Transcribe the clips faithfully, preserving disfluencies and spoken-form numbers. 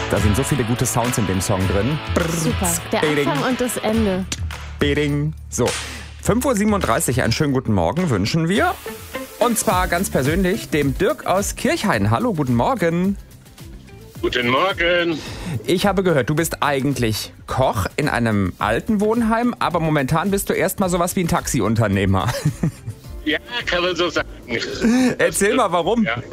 Da sind so viele gute Sounds in dem Song drin. Super, der Anfang und das Ende. Beding. So, fünf Uhr siebenunddreißig, einen schönen guten Morgen wünschen wir. Und zwar ganz persönlich dem Dirk aus Kirchhain. Hallo, guten Morgen. Guten Morgen. Ich habe gehört, du bist eigentlich Koch in einem alten Wohnheim, aber momentan bist du erstmal sowas wie ein Taxiunternehmer. Ja, kann man so sagen. Erzähl mal, warum? Ja.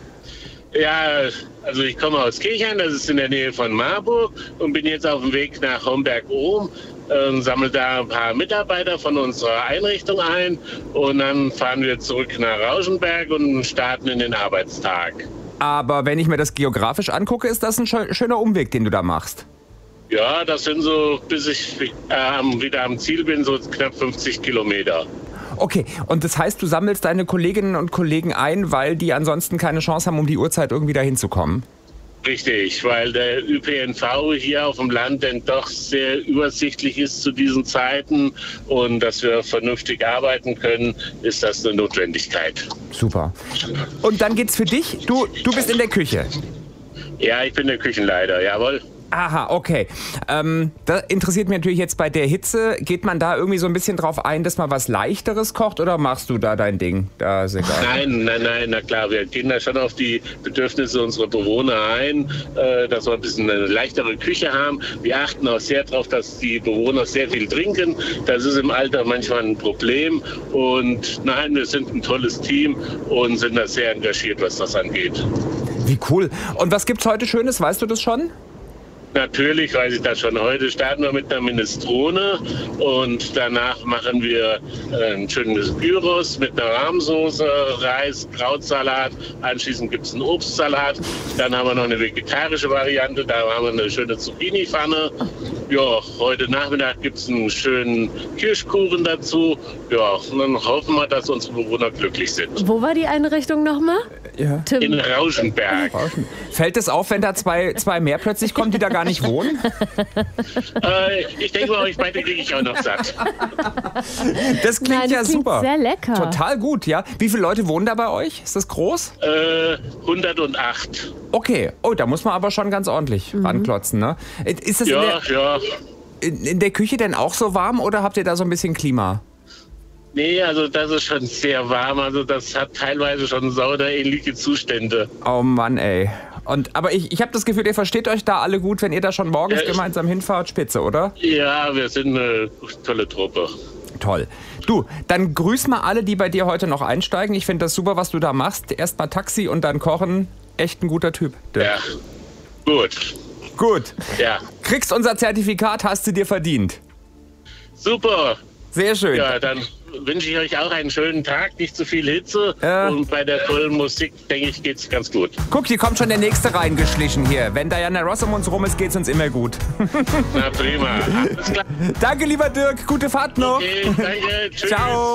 Ja, also ich komme aus Kirchhain, das ist in der Nähe von Marburg und bin jetzt auf dem Weg nach Homberg-Ohm, äh, sammle da ein paar Mitarbeiter von unserer Einrichtung ein und dann fahren wir zurück nach Rauschenberg und starten in den Arbeitstag. Aber wenn ich mir das geografisch angucke, ist das ein schöner Umweg, den du da machst. Ja, das sind so, bis ich äh, wieder am Ziel bin, so knapp fünfzig Kilometer. Okay, und das heißt, du sammelst deine Kolleginnen und Kollegen ein, weil die ansonsten keine Chance haben, um die Uhrzeit irgendwie da hinzukommen? Richtig, weil der Ö P N V hier auf dem Land denn doch sehr übersichtlich ist zu diesen Zeiten und dass wir vernünftig arbeiten können, ist das eine Notwendigkeit. Super. Und dann geht's für dich, du, du bist in der Küche. Ja, ich bin der Küchenleiter, jawohl. Aha, okay. Ähm, das interessiert mich natürlich jetzt bei der Hitze. Geht man da irgendwie so ein bisschen drauf ein, dass man was Leichteres kocht oder machst du da dein Ding? Da ist egal. Nein, nein, nein, na klar, wir gehen da schon auf die Bedürfnisse unserer Bewohner ein, äh, dass wir ein bisschen eine leichtere Küche haben. Wir achten auch sehr darauf, dass die Bewohner sehr viel trinken. Das ist im Alter manchmal ein Problem. Und nein, wir sind ein tolles Team und sind da sehr engagiert, was das angeht. Wie cool. Und was gibt's heute Schönes? Weißt du das schon? Natürlich weiß ich das schon. Heute starten wir mit einer Minestrone und danach machen wir ein schönes Gyros mit einer Rahmsoße, Reis, Krautsalat. Anschließend gibt es einen Obstsalat. Dann haben wir noch eine vegetarische Variante. Da haben wir eine schöne Zucchini-Pfanne. Ja, heute Nachmittag gibt es einen schönen Kirschkuchen dazu. Ja, und dann hoffen wir, dass unsere Bewohner glücklich sind. Wo war die Einrichtung nochmal? Ja. Tim. In Rauschenberg. Fällt es auf, wenn da zwei, zwei mehr plötzlich kommen, die da gar nicht wohnen? äh, ich denke mal, euch beide kriege ich auch noch satt. Das klingt Nein, das ja klingt super. Sehr lecker. Total gut, ja. Wie viele Leute wohnen da bei euch? Ist das groß? Äh, hundertacht. Okay. Oh, da muss man aber schon ganz ordentlich mhm. ranklotzen, ne? Ist das ja, in, der, ja. in, in der Küche denn auch so warm oder habt ihr da so ein bisschen Klima? Nee, also das ist schon sehr warm. Also das hat teilweise schon sauderähnliche Zustände. Oh Mann, ey. Und, aber ich, ich habe das Gefühl, ihr versteht euch da alle gut, wenn ihr da schon morgens ja, gemeinsam hinfahrt. Spitze, oder? Ja, wir sind eine tolle Truppe. Toll. Du, dann grüß mal alle, die bei dir heute noch einsteigen. Ich finde das super, was du da machst. Erst mal Taxi und dann kochen. Echt ein guter Typ. Dirk. Ja, gut. Gut. Ja. Kriegst unser Zertifikat, hast du dir verdient. Super. Sehr schön. Ja, dann wünsche ich euch auch einen schönen Tag, nicht zu viel Hitze. Ja. Und bei der tollen Musik, denke ich, geht's ganz gut. Guck, hier kommt schon der nächste reingeschlichen hier. Wenn Diana Ross um uns rum ist, geht's uns immer gut. Na prima. Alles klar. Danke, lieber Dirk. Gute Fahrt noch. Okay, danke. Tschüss. Ciao.